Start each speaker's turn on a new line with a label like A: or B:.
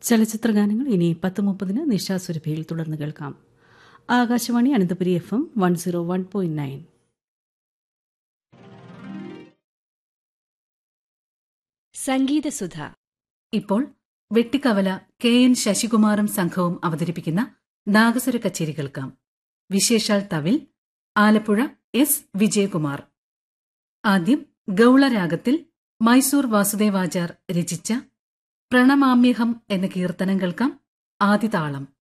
A: ചലച്ചിത്ര ഗാനങ്ങൾ ഇനി 10:30 നിശാസുരഭിയിൽ തുടർന്ന് കേൾക്കാം. ആകാശവാണി അനന്തപുരി FM 101.9.
B: സംഗീതസുധ.
C: ഇപ്പോൾ വെട്ടിക്കവല KN ശശികുമാറും സംഘവും അവതരിപ്പിക്കുന്ന നാഗസ്വര കച്ചേരി കേൾക്കാം. വിശേഷാൽ തവിൽ, ആലപ്പുഴ S വിജയകുമാർ. ആദ്യം ഗൗളരാഗത്തിൽ മൈസൂർ വാസുദേവാചാർ രചിച്ച പ്രണമാമ്യഹം എന്ന കീർത്തനം കേൾക്കാം. ആദിതാളം.